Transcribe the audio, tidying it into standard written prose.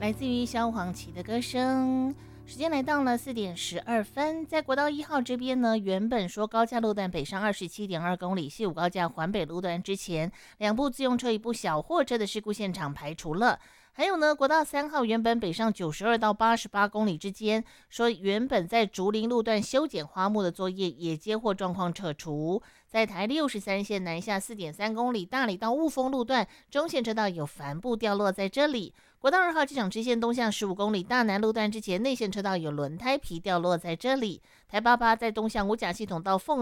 来自于萧煌奇的歌声。时间来到了4:12，在国道1号这边呢，原本说高架路段北上27.2公里，西武高架环北路段之前2部自用车1部小货车的事故现场排除了。还有呢，国道3号原本北上92到88公里之间，说原本在竹林路段修剪花木的作业也接获状况撤除。在台63线南下4.3公里大理到雾峰路段中线车道有帆布掉落在这里。国道2号机场支线东向15公里大南路段之前内线车道有轮胎皮掉落在这里。台88在东向五甲系统到凤